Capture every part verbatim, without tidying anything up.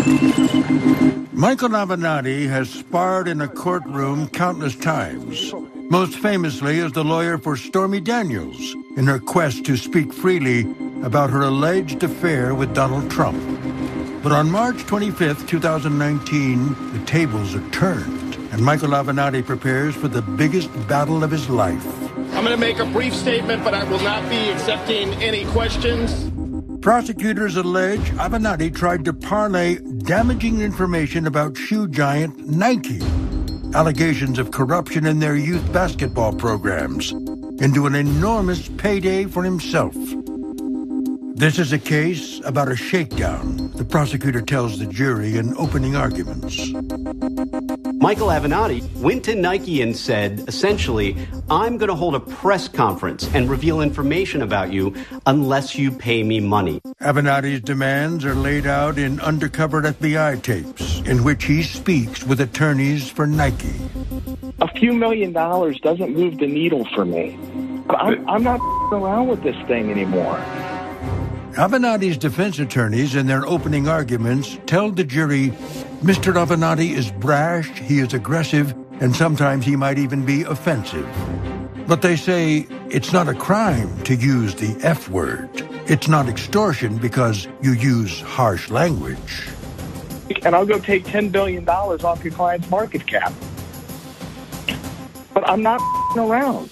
Michael Avenatti has sparred in a courtroom countless times, most famously as the lawyer for Stormy Daniels in her quest to speak freely about her alleged affair with Donald Trump. But on March twenty-fifth, twenty nineteen, the tables are turned, and Michael Avenatti prepares for the biggest battle of his life. I'm going to make a brief statement, but I will not be accepting any questions. Prosecutors allege Avenatti tried to parlay damaging information about shoe giant Nike, allegations of corruption in their youth basketball programs, into an enormous payday for himself. This is a case about a shakedown, the prosecutor tells the jury in opening arguments. Michael Avenatti went to Nike and said, essentially, I'm going to hold a press conference and reveal information about you unless you pay me money. Avenatti's demands are laid out in undercover F B I tapes in which he speaks with attorneys for Nike. A few million dollars doesn't move the needle for me. I'm, I'm not around with this thing anymore. Avenatti's defense attorneys in their opening arguments tell the jury Mister Avenatti is brash, he is aggressive, and sometimes he might even be offensive. But they say it's not a crime to use the F word. It's not extortion because you use harsh language. And I'll go take ten billion dollars off your client's market cap. But I'm not around.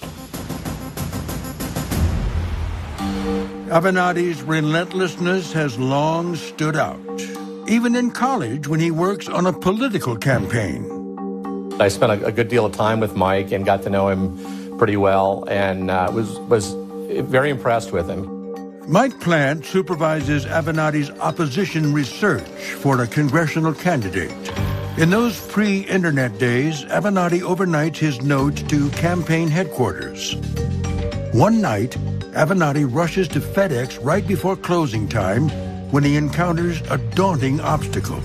Avenatti's relentlessness has long stood out, even in college when he works on a political campaign. I spent a, a good deal of time with Mike and got to know him pretty well, and uh, was was very impressed with him. Mike Plant supervises Avenatti's opposition research for a congressional candidate. In those pre-internet days, Avenatti overnights his notes to campaign headquarters. One night, Avenatti rushes to FedEx right before closing time when he encounters a daunting obstacle.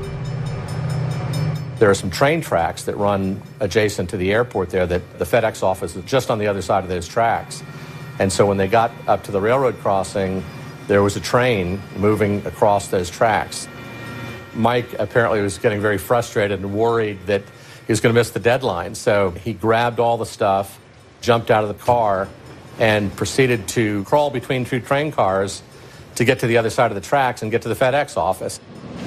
There are some train tracks that run adjacent to the airport there that the FedEx office is just on the other side of those tracks. And so when they got up to the railroad crossing, there was a train moving across those tracks. Mike apparently was getting very frustrated and worried that he was going to miss the deadline. So he grabbed all the stuff, jumped out of the car, and proceeded to crawl between two train cars to get to the other side of the tracks and get to the FedEx office.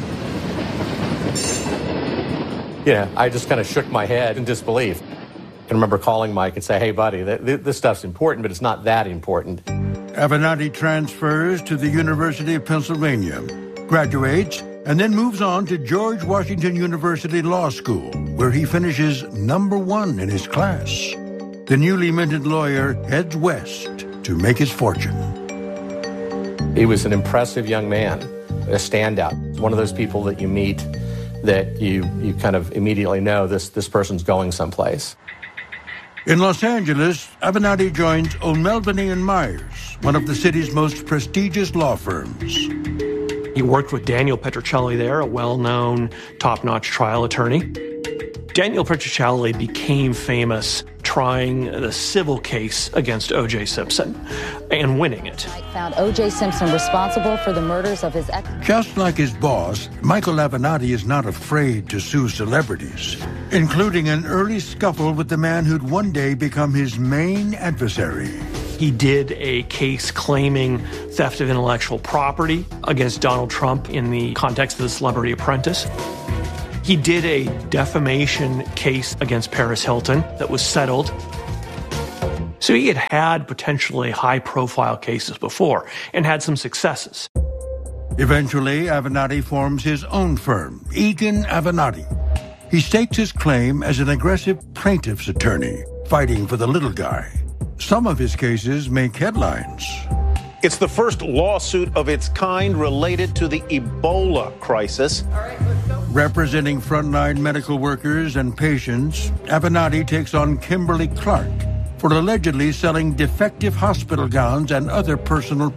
Yeah, I just kind of shook my head in disbelief. I remember calling Mike and say, hey, buddy, th- th- this stuff's important, but it's not that important. Avenatti transfers to the University of Pennsylvania, graduates, and then moves on to George Washington University Law School, where he finishes number one in his class. The newly minted lawyer heads west to make his fortune. He was an impressive young man, a standout, one of those people that you meet that you, you kind of immediately know this, this person's going someplace. In Los Angeles, Avenatti joins O'Melveny and Myers, one of the city's most prestigious law firms. He worked with Daniel Petrocelli there, a well-known, top-notch trial attorney. Daniel Petrocelli became famous trying the civil case against O J Simpson and winning it. Mike found O J Simpson responsible for the murders of his ex. Just like his boss, Michael Avenatti is not afraid to sue celebrities, including an early scuffle with the man who'd one day become his main adversary. He did a case claiming theft of intellectual property against Donald Trump in the context of The Celebrity Apprentice. He did a defamation case against Paris Hilton that was settled. So he had had potentially high-profile cases before and had some successes. Eventually, Avenatti forms his own firm, Egan Avenatti. He stakes his claim as an aggressive plaintiff's attorney, fighting for the little guy. Some of his cases make headlines. It's the first lawsuit of its kind related to the Ebola crisis. All right, let's go. Representing frontline medical workers and patients, Avenatti takes on Kimberly Clark for allegedly selling defective hospital gowns and other personal